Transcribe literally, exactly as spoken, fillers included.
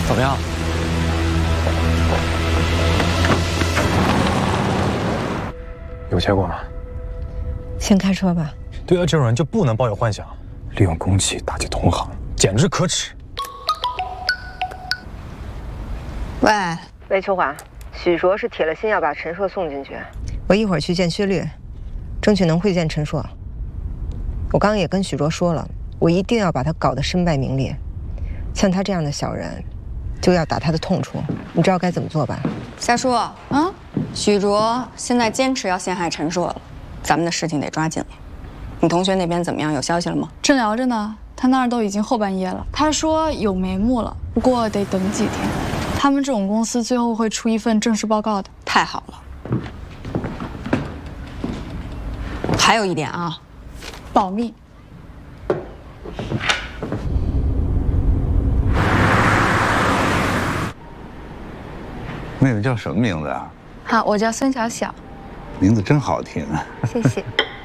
怎么样？ 有结果吗？ 先开车吧。 对他这种人就不能抱有幻想，利用公器打击同行，简直可耻。 喂， 魏秋华，许卓是铁了心要把陈硕送进去。 我一会儿去见薛律，争取能会见陈硕。我刚刚也跟许卓说了，我一定要把他搞得身败名裂。像他这样的小人，就要打他的痛处。你知道该怎么做吧？ 夏叔，啊，许卓现在坚持要陷害陈硕了，咱们的事情得抓紧了。你同学那边怎么样？有消息了吗？ 正聊着呢，他那儿都已经后半夜了。他说有眉目了，不过得等几天。他们这种公司最后会出一份正式报告的。 太好了。还有一点啊， 保密。 妹妹叫什么名字啊？ 好，我叫孙小小。 名字真好听啊！ 谢谢。